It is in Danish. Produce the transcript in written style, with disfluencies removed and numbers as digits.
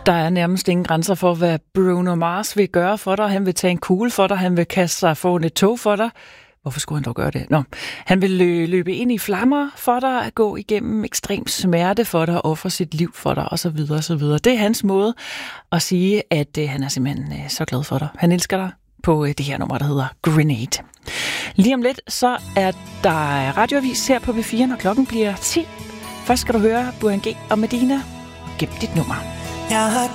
Der er nærmest ingen grænser for, hvad Bruno Mars vil gøre for dig. Han vil tage en kugle for dig, han vil kaste sig foran et tog for dig. Hvorfor skulle han dog gøre det? Han vil løbe ind i flammer for dig, at gå igennem ekstrem smerte for dig, ofre sit liv for dig, osv. osv. Det er hans måde at sige, at han er simpelthen så glad for dig. Han elsker dig på det her nummer, der hedder Grenade. Lige om lidt, så er der radioavis her på B4, når klokken bliver 10. Først skal du høre Burhan G og Medina. Gem dit nummer. Jeg har